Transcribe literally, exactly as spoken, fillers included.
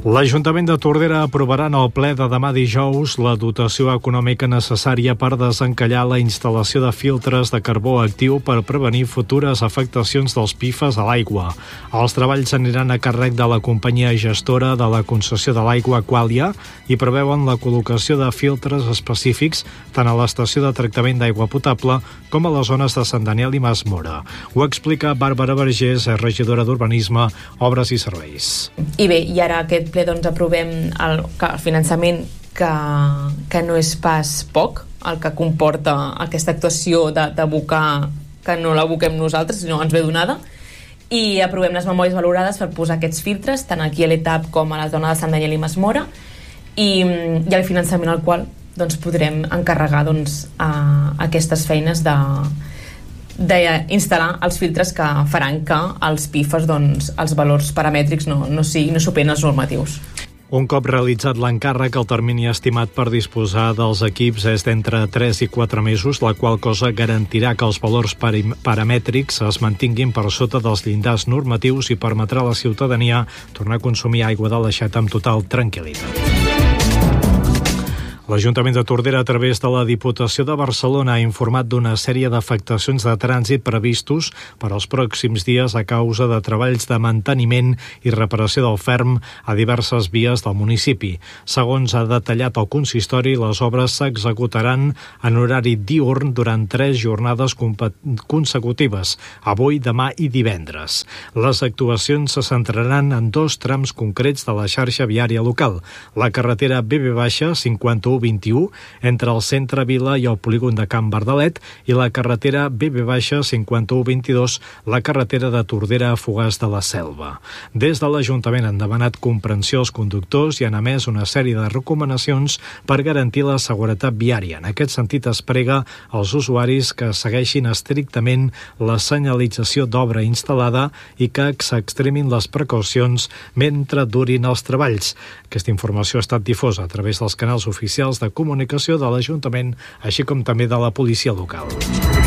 L'Ajuntament de Tordera aprovarà en el ple de demà dijous la dotació econòmica necessària per desencallar la instal·lació de filtres de carbó actiu per prevenir futures afectacions dels P I F A S a l'aigua. Els treballs aniran a càrrec de la companyia gestora de la concessió de l'aigua Aquàlia i preveuen la col·locació de filtres específics tant a l'estació de tractament d'aigua potable com a les zones de Sant Daniel i Mas Mora. Ho explica Bàrbara Vergés, regidora d'Urbanisme, Obres i Serveis. I bé, i ara aquest ple doncs aprovem el, el finançament que, que no és pas poc, el que comporta aquesta actuació d'abocar, que no l'aboquem nosaltres, sinó ens ve donada, i aprovem les memòries valorades per posar aquests filtres, tant aquí a l'etap com a la zona de Sant Daniel i Mas Mora, i, i el finançament al qual doncs, podrem encarregar doncs, a aquestes feines de d'instal·lar els filtres que faran que els P I F A S, doncs, els valors paramètrics no, no, sigui, no superen els normatius. Un cop realitzat l'encàrrec, el termini estimat per disposar dels equips és d'entre tres i quatre mesos, la qual cosa garantirà que els valors paramètrics es mantinguin per sota dels llindars normatius i permetrà a la ciutadania tornar a consumir aigua de l'aixeta amb total tranquil·litat. L'Ajuntament de Tordera, a través de la Diputació de Barcelona, ha informat d'una sèrie d'afectacions de trànsit previstos per als pròxims dies a causa de treballs de manteniment i reparació del ferm a diverses vies del municipi. Segons ha detallat el consistori, les obres s'executaran en horari diürn durant tres jornades consecutives, avui, demà i divendres. Les actuacions se centraran en dos trams concrets de la xarxa viària local, la carretera B B cinquanta-u vint-i-u entre el centre Vila i el polígon de Can Bardalet i la carretera B B cinquanta-u vint-i-dos, la carretera de Tordera a Fogars de la Selva. Des de l'Ajuntament han demanat comprensió als conductors i han emès una sèrie de recomanacions per garantir la seguretat viària. En aquest sentit, es prega als usuaris que segueixin estrictament la senyalització d'obra instal·lada i que s'extremin les precaucions mentre durin els treballs. Aquesta informació ha estat difosa a través dels canals oficials de comunicació de l'Ajuntament, així com també de la policia local.